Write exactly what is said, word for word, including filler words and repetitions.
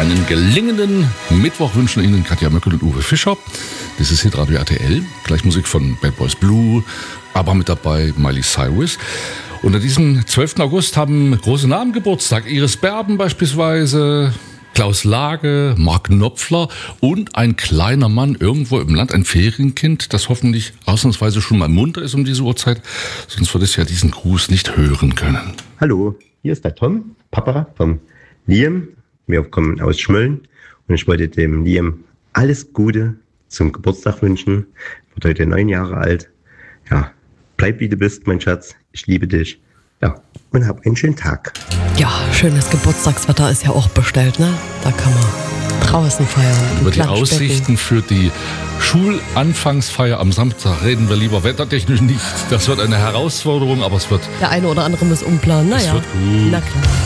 Einen gelingenden Mittwoch wünschen Ihnen Katja Möckel und Uwe Fischer. Das ist Hitradio R T L. Gleich Musik von Bad Boys Blue, aber mit dabei Miley Cyrus. Und an diesem zwölften August haben große Namen Geburtstag. Iris Berben beispielsweise, Klaus Lage, Mark Knopfler und ein kleiner Mann irgendwo im Land, ein Ferienkind, das hoffentlich ausnahmsweise schon mal munter ist um diese Uhrzeit. Sonst würde es ja diesen Gruß nicht hören können. Hallo, hier ist der Tom, Papa vom Liam. Wir kommen aus Schmölln und ich wollte dem Liam alles Gute zum Geburtstag wünschen. Wird heute neun Jahre alt. Ja, bleib wie du bist, mein Schatz. Ich liebe dich. Ja, und hab einen schönen Tag. Ja, schönes Geburtstagswetter ist ja auch bestellt, ne? Da kann man draußen feiern. Über die Aussichten für die Schulanfangsfeier am Samstag reden wir lieber wettertechnisch nicht. Das wird eine Herausforderung, aber es wird... Der eine oder andere muss umplanen. Naja, es wird gut. Na klar.